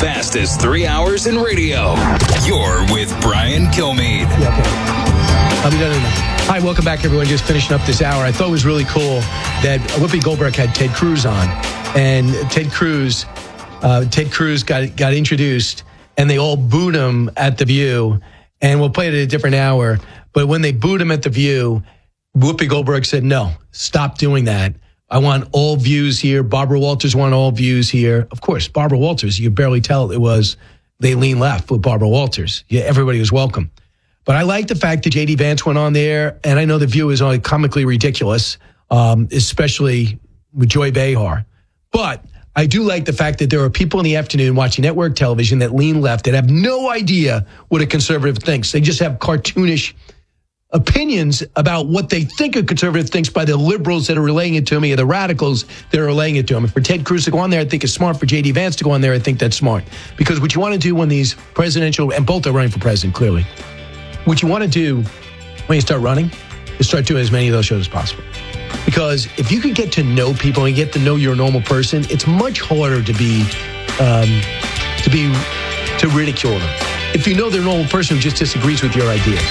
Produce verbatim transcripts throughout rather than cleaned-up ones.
fastest three hours in radio. You're with Brian Kilmeade. Yeah, okay. I'll be done in a minute. Hi, welcome back, everyone. Just finishing up this hour. I thought it was really cool that Whoopi Goldberg had Ted Cruz on. And Ted Cruz, uh, Ted Cruz got got introduced, and they all booed him at The View. And we'll play it at a different hour. But when they booed him at The View, Whoopi Goldberg said, no, stop doing that. I want all views here. Barbara Walters want all views here. Of course, Barbara Walters, you could barely tell it was they lean left with Barbara Walters. Yeah, everybody was welcome. But I like the fact that J D Vance went on there, and I know The View is only comically ridiculous, um, especially with Joy Behar. But I do like the fact that there are people in the afternoon watching network television that lean left that have no idea what a conservative thinks. They just have cartoonish opinions about what they think a conservative thinks by the liberals that are relaying it to me or the radicals that are relaying it to them. And for Ted Cruz to go on there, I think is smart. For J D Vance to go on there, I think that's smart. Because what you want to do when these presidential, and both are running for president, clearly, what you want to do when you start running is start doing as many of those shows as possible. Because if you can get to know people and get to know you're a normal person, it's much harder to be, um, to be, to ridicule them. If you know they're a normal person who just disagrees with your ideas.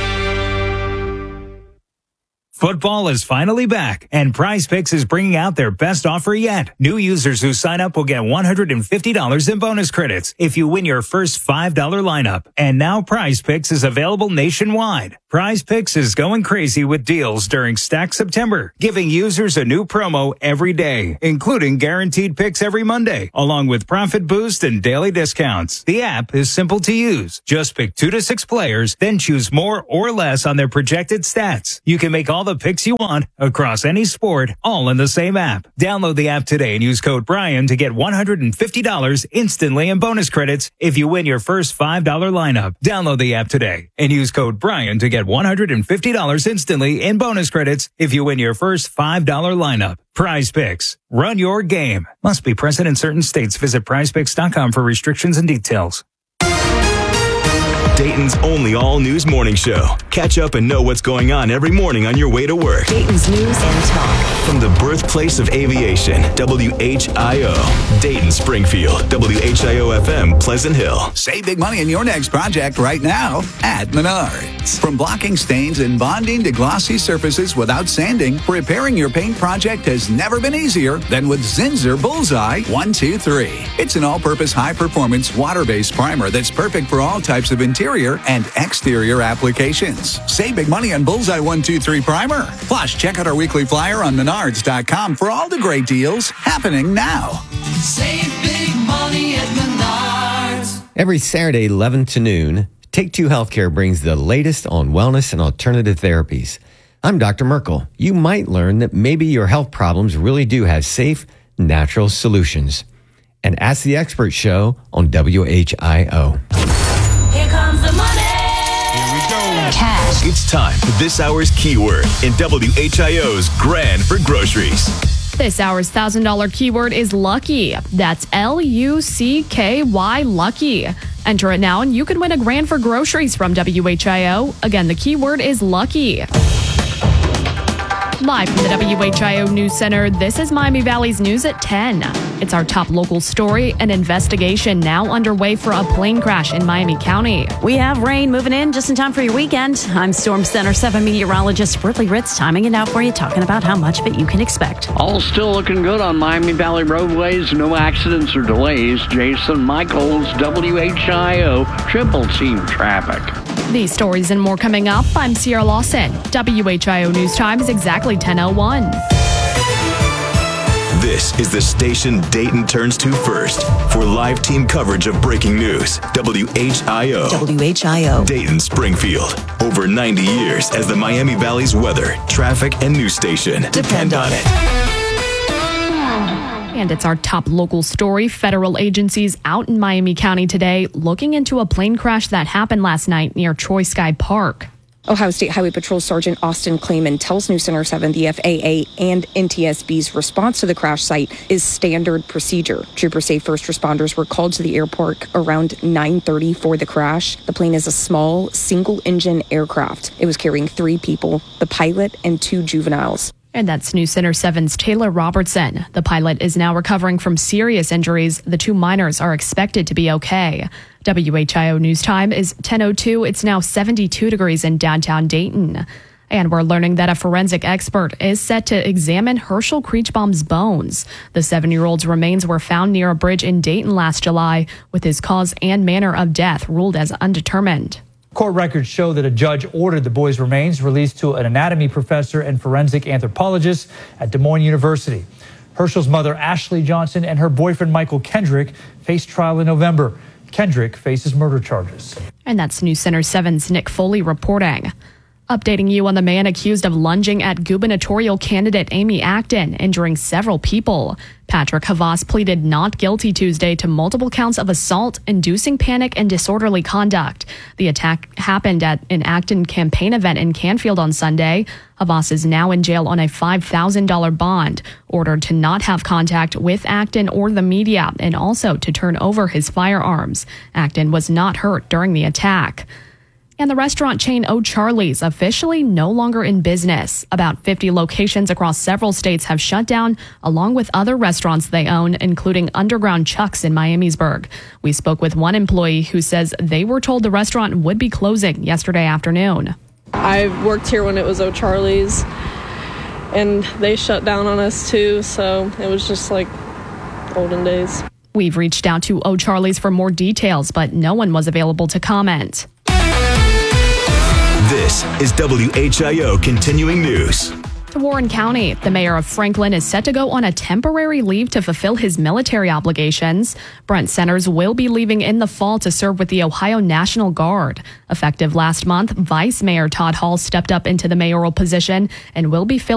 Football is finally back, and PrizePicks is bringing out their best offer yet. New users who sign up will get one hundred fifty dollars in bonus credits if you win your first five dollar lineup. And now PrizePicks is available nationwide. PrizePicks is going crazy with deals during Stack September, giving users a new promo every day, including guaranteed picks every Monday, along with profit boost and daily discounts. The app is simple to use. Just pick two to six players, then choose more or less on their projected stats. You can make all the picks you want across any sport, all in the same app. Download the app today and use code Brian to get one hundred fifty dollars instantly in bonus credits if you win your first five dollar lineup. Download the app today and use code Brian to get one hundred fifty dollars instantly in bonus credits if you win your first five dollar lineup. PrizePicks. Run your game. Must be present in certain states. Visit prize picks dot com for restrictions and details. Dayton's only all-news morning show. Catch up and know what's going on every morning on your way to work. Dayton's news and talk. From the birthplace of aviation, W H I O. Dayton, Springfield, W H I O F M, Pleasant Hill. Save big money in your next project right now at Menards. From blocking stains and bonding to glossy surfaces without sanding, repairing your paint project has never been easier than with Zinsser Bullseye one two three. It's an all-purpose, high-performance, water-based primer that's perfect for all types of interior and exterior applications. Save big money on Bullseye one two three Primer. Plus, check out our weekly flyer on menards dot com for all the great deals happening now. Save big money at Menards. Every Saturday, eleven to noon, Take Two Healthcare brings the latest on wellness and alternative therapies. I'm Doctor Merkel. You might learn that maybe your health problems really do have safe, natural solutions. And Ask the Expert show on W H I O. Here comes the money. Here we go. Cash. It's time for this hour's keyword in W H I O's Grand for Groceries. This hour's one thousand dollars keyword is lucky. That's L U C K Y, lucky. Enter it now and you can win a grand for groceries from W H I O. Again, the keyword is lucky. Live from the W H I O News Center, this is Miami Valley's News at ten. It's our top local story. An investigation now underway for a plane crash in Miami County. We have rain moving in just in time for your weekend. I'm Storm Center seven meteorologist Ridley Ritz, timing it out for you, talking about how much of it you can expect. All still looking good on Miami Valley roadways. No accidents or delays. Jason Michaels, W H I O, Triple Team Traffic. These stories and more coming up. I'm Sierra Lawson. W H I O News Time is exactly ten oh one. This is the station Dayton turns to first for live team coverage of breaking news. W H I O. W H I O. Dayton, Springfield. Over ninety years as the Miami Valley's weather, traffic, and news station. Depend on it. And it's our top local story. Federal agencies out in Miami County today looking into a plane crash that happened last night near Troy Sky Park. Ohio State Highway Patrol Sergeant Austin Clayman tells News Center seven the F A A and N T S B's response to the crash site is standard procedure. Troopers say first responders were called to the airport around nine thirty for the crash. The plane is a small single-engine aircraft. It was carrying three people, the pilot and two juveniles. And that's News Center seven's Taylor Robertson. The pilot is now recovering from serious injuries. The two minors are expected to be okay. W H I O News Time is ten oh two. It's now seventy-two degrees in downtown Dayton. And we're learning that a forensic expert is set to examine Herschel Kreechbaum's bones. The seven-year-old's remains were found near a bridge in Dayton last July, with his cause and manner of death ruled as undetermined. Court records show that a judge ordered the boy's remains released to an anatomy professor and forensic anthropologist at Des Moines University. Herschel's mother, Ashley Johnson, and her boyfriend, Michael Kendrick, face trial in November. Kendrick faces murder charges. And that's News Center seven's Nick Foley reporting. Updating you on the man accused of lunging at gubernatorial candidate Amy Acton, injuring several people. Patrick Havas pleaded not guilty Tuesday to multiple counts of assault, inducing panic, and disorderly conduct. The attack happened at an Acton campaign event in Canfield on Sunday. Havas is now in jail on a five thousand dollars bond, ordered to not have contact with Acton or the media, and also to turn over his firearms. Acton was not hurt during the attack. And the restaurant chain O'Charley's officially no longer in business. About fifty locations across several states have shut down, along with other restaurants they own, including Underground Chuck's in Miamisburg. We spoke with one employee who says they were told the restaurant would be closing yesterday afternoon. I worked here when it was O'Charley's, and they shut down on us too, so it was just like olden days. We've reached out to O'Charley's for more details, but no one was available to comment. This is W H I O Continuing News. To Warren County, the mayor of Franklin is set to go on a temporary leave to fulfill his military obligations. Brent Centers will be leaving in the fall to serve with the Ohio National Guard. Effective last month, Vice Mayor Todd Hall stepped up into the mayoral position and will be filling